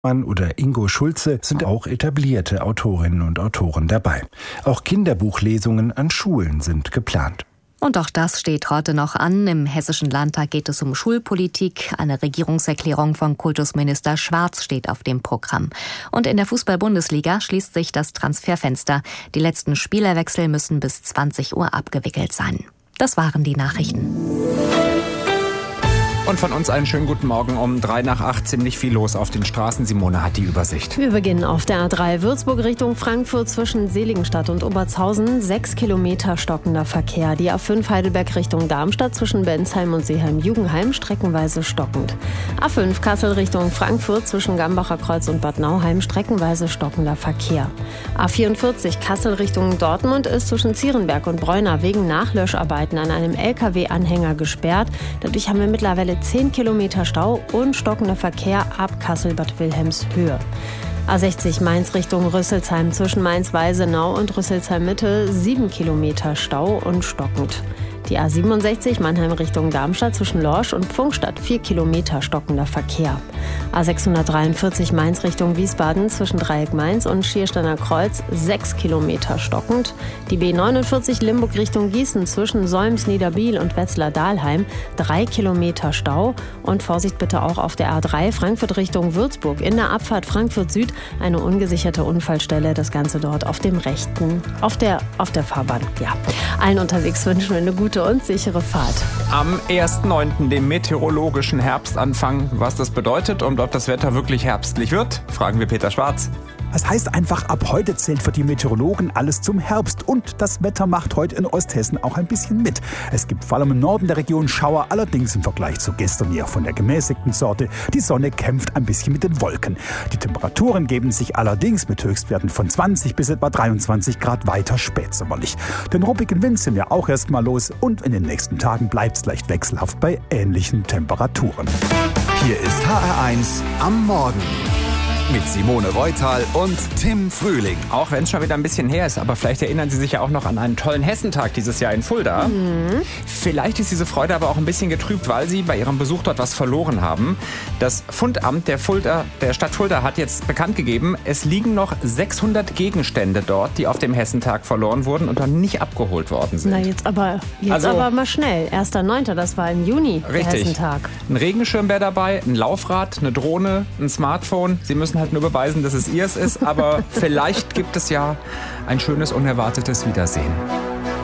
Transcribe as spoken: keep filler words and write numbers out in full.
oder Ingo Schulze sind auch etablierte Autorinnen und Autoren dabei. Auch Kinderbuchlesungen an Schulen sind geplant. Und auch das steht heute noch an. Im Hessischen Landtag geht es um Schulpolitik. Eine Regierungserklärung von Kultusminister Schwarz steht auf dem Programm. Und in der Fußball-Bundesliga schließt sich das Transferfenster. Die letzten Spielerwechsel müssen bis zwanzig Uhr abgewickelt sein. Das waren die Nachrichten. Und von uns einen schönen guten Morgen. Um drei nach acht ziemlich viel los auf den Straßen. Simone hat die Übersicht. Wir beginnen auf der A drei Würzburg Richtung Frankfurt zwischen Seligenstadt und Obertshausen. Sechs Kilometer stockender Verkehr. Die A fünf Heidelberg Richtung Darmstadt zwischen Bensheim und Seeheim-Jugenheim streckenweise stockend. A fünf Kassel Richtung Frankfurt zwischen Gambacher Kreuz und Bad Nauheim streckenweise stockender Verkehr. A vierundvierzig Kassel Richtung Dortmund ist zwischen Zierenberg und Bräuner wegen Nachlöscharbeiten an einem L K W-Anhänger gesperrt. Dadurch haben wir mittlerweile zehn Kilometer Stau und stockender Verkehr ab Kassel-Bad Wilhelmshöhe. A sechzig Mainz Richtung Rüsselsheim zwischen Mainz-Weisenau und Rüsselsheim-Mitte sieben Kilometer Stau und stockend. Die A siebenundsechzig Mannheim Richtung Darmstadt zwischen Lorsch und Pfungstadt vier Kilometer stockender Verkehr. A sechshundertdreiundvierzig Mainz Richtung Wiesbaden zwischen Dreieck Mainz und Schiersteiner Kreuz sechs Kilometer stockend. Die B neunundvierzig Limburg Richtung Gießen zwischen Solms, Niederbiel und Wetzlar-Dahlheim drei Kilometer Stau. Und Vorsicht bitte auch auf der A drei Frankfurt Richtung Würzburg. In der Abfahrt Frankfurt Süd eine ungesicherte Unfallstelle. Das Ganze dort auf dem rechten, auf der, auf der Fahrbahn. Ja, allen unterwegs wünschen wir eine gute und sichere Fahrt. Am ersten neunten dem meteorologischen Herbstanfang. Was das bedeutet und ob das Wetter wirklich herbstlich wird, fragen wir Peter Schwarz. Das heißt einfach, ab heute zählt für die Meteorologen alles zum Herbst. Und das Wetter macht heute in Osthessen auch ein bisschen mit. Es gibt vor allem im Norden der Region Schauer, allerdings im Vergleich zu gestern eher von der gemäßigten Sorte. Die Sonne kämpft ein bisschen mit den Wolken. Die Temperaturen geben sich allerdings mit Höchstwerten von zwanzig bis etwa dreiundzwanzig Grad weiter spätsommerlich. Den ruppigen Wind sind wir auch erstmal los und in den nächsten Tagen bleibt es leicht wechselhaft bei ähnlichen Temperaturen. Hier ist H R eins am Morgen. Mit Simone Reutal und Tim Frühling. Auch wenn es schon wieder ein bisschen her ist, aber vielleicht erinnern Sie sich ja auch noch an einen tollen Hessentag dieses Jahr in Fulda. Mhm. Vielleicht ist diese Freude aber auch ein bisschen getrübt, weil Sie bei Ihrem Besuch dort was verloren haben. Das Fundamt der, Fulda, der Stadt Fulda hat jetzt bekannt gegeben, es liegen noch sechshundert Gegenstände dort, die auf dem Hessentag verloren wurden und dann nicht abgeholt worden sind. Na jetzt aber, jetzt also, aber mal schnell. erster neunter das war im Juni, der richtig. Hessentag. Ein Regenschirm wäre dabei, ein Laufrad, eine Drohne, ein Smartphone. Sie müssen halt nur beweisen, dass es ihrs ist, aber vielleicht gibt es ja ein schönes, unerwartetes Wiedersehen.